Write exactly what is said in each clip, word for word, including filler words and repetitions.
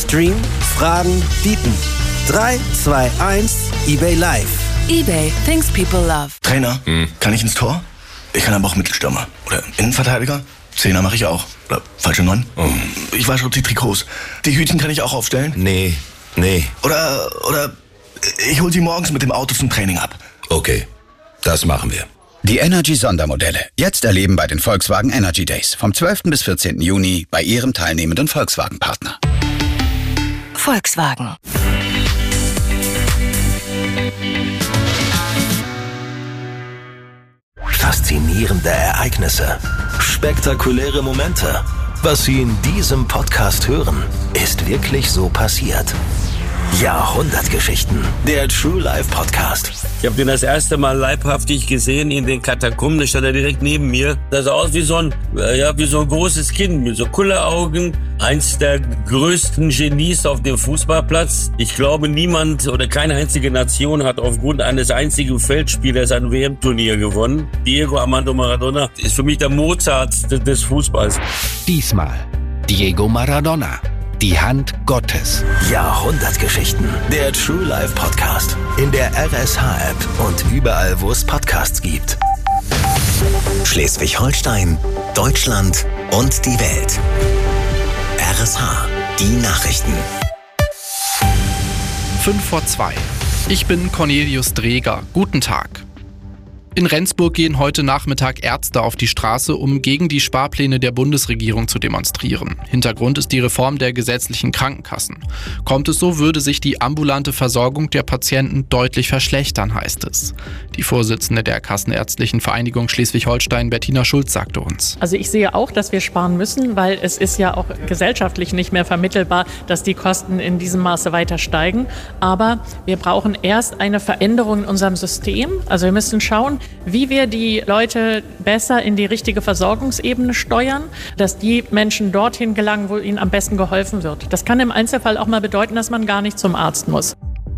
Stream, Fragen, bieten. drei, zwei, eins, eBay Live. eBay, things people love. Trainer, hm. kann ich ins Tor? Ich kann aber auch Mittelstürmer. Oder Innenverteidiger. Zehner mache ich auch. Oder falsche Neun. Oh. Ich wasche die Trikots. Die Hütchen kann ich auch aufstellen? Nee, nee. Oder, oder ich hol sie morgens mit dem Auto zum Training ab. Okay, das machen wir. Die Energy-Sondermodelle. Jetzt erleben bei den Volkswagen Energy Days. Vom zwölften bis vierzehnten Juni bei Ihrem teilnehmenden Volkswagen-Partner. Volkswagen. Faszinierende Ereignisse, spektakuläre Momente. Was Sie in diesem Podcast hören, ist wirklich so passiert. Jahrhundertgeschichten, der True Life Podcast. Ich habe den das erste Mal leibhaftig gesehen in den Katakomben. Da stand er direkt neben mir. Das sah aus wie so ein, ja, wie so ein großes Kind mit so Kulleraugen. Eins der größten Genies auf dem Fußballplatz. Ich glaube, niemand oder keine einzige Nation hat aufgrund eines einzigen Feldspielers ein W M-Turnier gewonnen. Diego Armando Maradona ist für mich der Mozart des Fußballs. Diesmal Diego Maradona. Die Hand Gottes. Jahrhundertgeschichten. Der True Life Podcast. In der R S H-App und überall, wo es Podcasts gibt. Schleswig-Holstein, Deutschland und die Welt. R S H. Die Nachrichten. Fünf vor zwei. Ich bin Cornelius Dreger. Guten Tag. In Rendsburg gehen heute Nachmittag Ärzte auf die Straße, um gegen die Sparpläne der Bundesregierung zu demonstrieren. Hintergrund ist die Reform der gesetzlichen Krankenkassen. Kommt es so, würde sich die ambulante Versorgung der Patienten deutlich verschlechtern, heißt es. Die Vorsitzende der Kassenärztlichen Vereinigung Schleswig-Holstein, Bettina Schulz, sagte uns. Also ich sehe auch, dass wir sparen müssen, weil es ist ja auch gesellschaftlich nicht mehr vermittelbar, dass die Kosten in diesem Maße weiter steigen. Aber wir brauchen erst eine Veränderung in unserem System. Also wir müssen schauen, wie wir die Leute besser in die richtige Versorgungsebene steuern, dass die Menschen dorthin gelangen, wo ihnen am besten geholfen wird. Das kann im Einzelfall auch mal bedeuten, dass man gar nicht zum Arzt muss.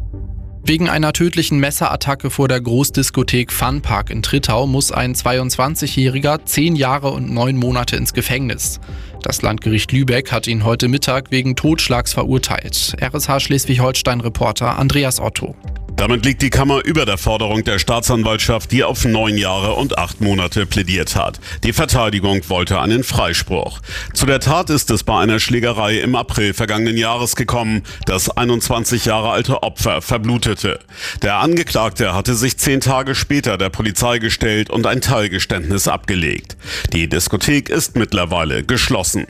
Wegen einer tödlichen Messerattacke vor der Großdiskothek Funpark in Trittau muss ein zweiundzwanzigjähriger zehn Jahre und neun Monate ins Gefängnis. Das Landgericht Lübeck hat ihn heute Mittag wegen Totschlags verurteilt. R S H Schleswig-Holstein-Reporter Andreas Otto. Damit liegt die Kammer über der Forderung der Staatsanwaltschaft, die auf neun Jahre und acht Monate plädiert hat. Die Verteidigung wollte einen Freispruch. Zu der Tat ist es bei einer Schlägerei im April vergangenen Jahres gekommen. Das einundzwanzig Jahre alte Opfer verblutete. Der Angeklagte hatte sich zehn Tage später der Polizei gestellt und ein Teilgeständnis abgelegt. Die Diskothek ist mittlerweile geschlossen.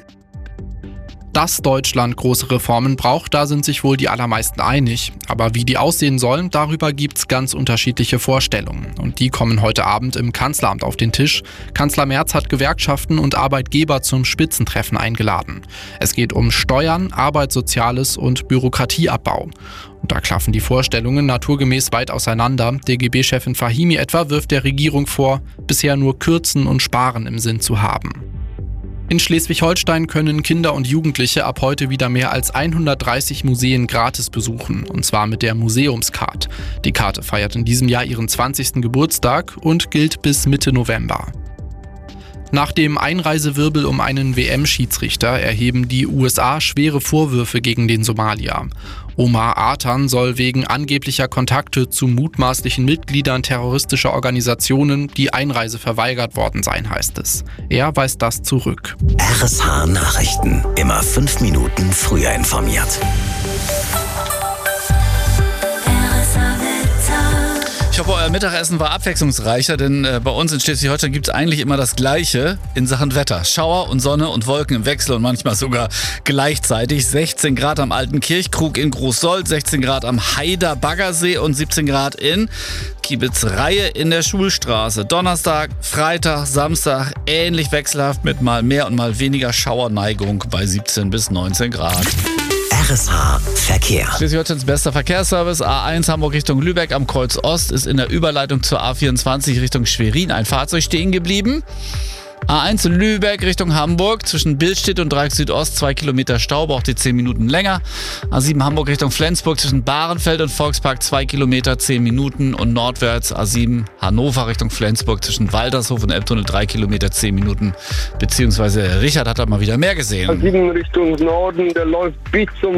Dass Deutschland große Reformen braucht, da sind sich wohl die allermeisten einig. Aber wie die aussehen sollen, darüber gibt's ganz unterschiedliche Vorstellungen. Und die kommen heute Abend im Kanzleramt auf den Tisch. Kanzler Merz hat Gewerkschaften und Arbeitgeber zum Spitzentreffen eingeladen. Es geht um Steuern, Arbeit, Soziales und Bürokratieabbau. Und da klaffen die Vorstellungen naturgemäß weit auseinander. D G B-Chefin Fahimi etwa wirft der Regierung vor, bisher nur Kürzen und Sparen im Sinn zu haben. In Schleswig-Holstein können Kinder und Jugendliche ab heute wieder mehr als hundertdreißig Museen gratis besuchen, und zwar mit der Museumscard. Die Karte feiert in diesem Jahr ihren zwanzigsten Geburtstag und gilt bis Mitte November. Nach dem Einreisewirbel um einen W M-Schiedsrichter erheben die U S A schwere Vorwürfe gegen den Somalier. Omar Artan soll wegen angeblicher Kontakte zu mutmaßlichen Mitgliedern terroristischer Organisationen die Einreise verweigert worden sein, heißt es. Er weist das zurück. R S H Nachrichten. Immer fünf Minuten früher informiert. Ich hoffe, euer Mittagessen war abwechslungsreicher, denn äh, bei uns in Schleswig-Holstein gibt es eigentlich immer das Gleiche in Sachen Wetter. Schauer und Sonne und Wolken im Wechsel und manchmal sogar gleichzeitig. sechzehn Grad am Alten Kirchkrug in Großsold, sechzehn Grad am Haider Baggersee und siebzehn Grad in Kiebitzreihe in der Schulstraße. Donnerstag, Freitag, Samstag ähnlich wechselhaft mit mal mehr und mal weniger Schauerneigung bei siebzehn bis neunzehn Grad. R S H Verkehr. Schleswig-Holsteins bester Verkehrsservice. A eins Hamburg Richtung Lübeck am Kreuz Ost ist in der Überleitung zur A vierundzwanzig Richtung Schwerin ein Fahrzeug stehen geblieben. A eins Lübeck Richtung Hamburg zwischen Billstedt und Dreieck Südost, zwei Kilometer Stau, braucht die zehn Minuten länger. A sieben Hamburg Richtung Flensburg zwischen Bahrenfeld und Volkspark, zwei Kilometer, zehn Minuten. Und nordwärts A sieben Hannover Richtung Flensburg zwischen Waltershof und Elbtunnel, drei Kilometer, zehn Minuten. Beziehungsweise Richard hat da mal wieder mehr gesehen. A sieben Richtung Norden, der läuft bis zum